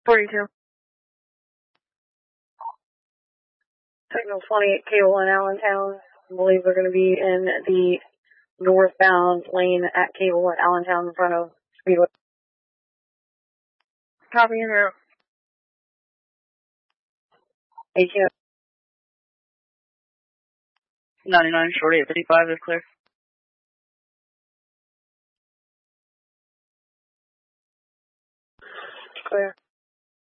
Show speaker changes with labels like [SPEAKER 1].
[SPEAKER 1] 42. Signal 28, Cable in Allentown. I believe they're going to be in the northbound lane at Cable in Allentown in front of Speedway. Copy in there. 18. 99, short 855 is clear. Clear.